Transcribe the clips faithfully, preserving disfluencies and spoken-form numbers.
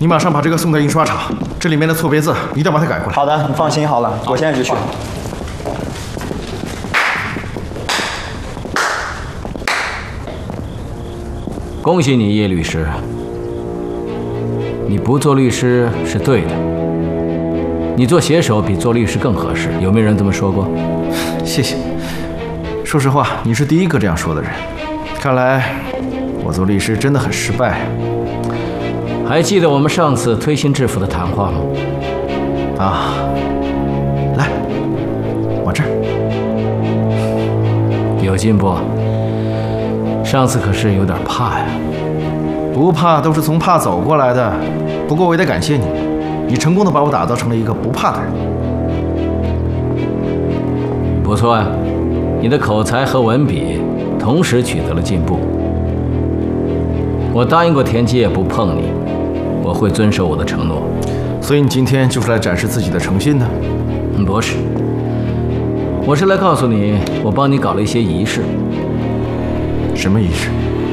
你马上把这个送到印刷厂，这里面的错别字一定要把它改过来。 好的，你放心好了，我现在就去。 恭喜你，叶律师。你不做律师是对的，你做写手比做律师更合适。有没有人这么说过？ 谢谢。说实话，你是第一个这样说的人。看来我做律师真的很失败。 还记得我们上次推心置腹的谈话吗？ 啊，来，往这儿。 有进步。上次可是有点怕呀。 不怕都是从怕走过来的。不过我也得感谢你，你成功的把我打造成了一个不怕的人。 不错呀，你的口才和文笔同时取得了进步。我答应过田七也不碰你，我会遵守我的承诺。 所以你今天就是来展示自己的诚信的？ 嗯，不是，我是来告诉你，我帮你搞了一些仪式。 什么仪式？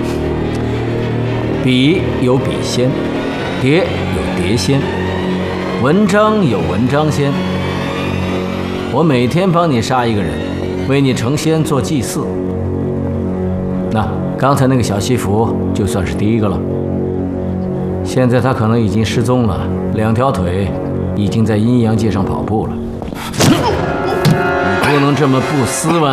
笔有笔仙，碟有碟仙，文章有文章仙。我每天帮你杀一个人，为你成仙做祭祀。那刚才那个小西服就算是第一个了。现在他可能已经失踪了，两条腿已经在阴阳界上跑步了。你不能这么不斯文。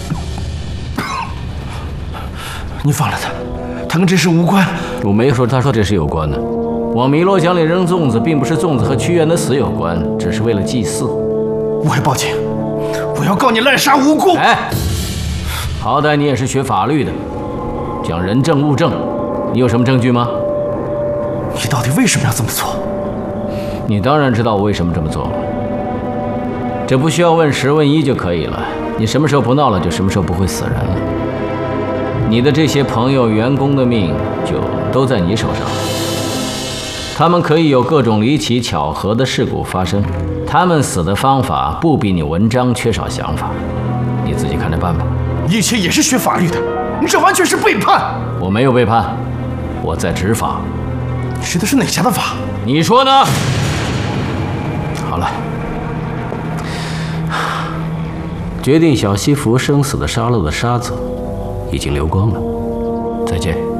你放了他，他跟这事无关。 我没说他说这事有关的。往弥罗江里扔粽子，并不是粽子和屈原的死有关，只是为了祭祀。 我会报警，我要告你滥杀无辜。 哎，好歹你也是学法律的，讲人证物证，你有什么证据吗？ 你到底为什么要这么做？ 你当然知道我为什么这么做了。这不需要问十问一就可以了。你什么时候不闹了，就什么时候不会死人了。你的这些朋友、员工的命就都在你手上。他们可以有各种离奇巧合的事故发生，他们死的方法不比你文章缺少想法，你自己看着办吧。 你以前也是学法律的，你这完全是背叛。 我没有背叛，我在执法。 你使的是哪家的法？ 你说呢？好了，决定小西服生死的沙漏的沙子已经流光了，再见。